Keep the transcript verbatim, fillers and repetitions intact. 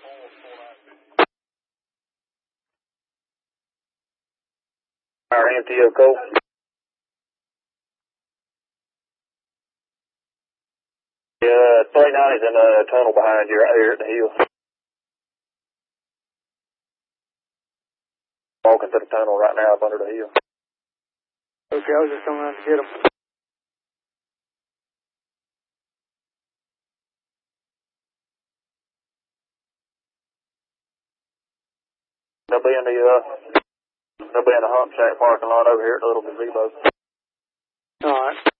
Our M T O code. Yeah, three ninety's in the tunnel behind you right here at the hill. Walking through the tunnel right now up under the hill. Okay, I was just coming out to get him. They'll be in the, uh, they'll be in the hump shack parking lot over here at the little gazebo. All right.